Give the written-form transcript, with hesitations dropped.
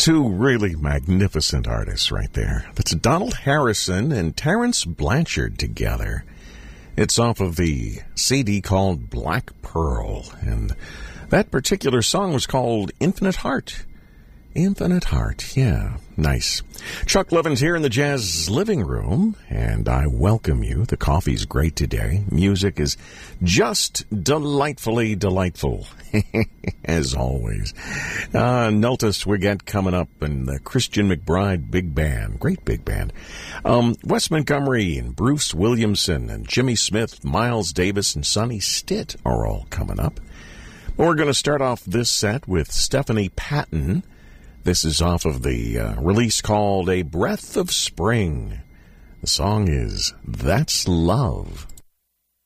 Two really magnificent artists right there. That's Donald Harrison and Terence Blanchard together. It's off of the CD called Black Pearl, and that particular song was called Infinite Heart. Infinite Heart, yeah, nice. Chuck Levin's here in the Jazz Living Room, and I welcome you. The coffee's great today. Music is just delightfully delightful, as always. Notice we got coming up in the Christian McBride Big Band, great big band. Wes Montgomery and Bruce Williamson and Jimmy Smith, Miles Davis and Sonny Stitt are all coming up. We're going to start off this set with Stephanie Patton. This is off of the release called A Breath of Spring. The song is That's Love.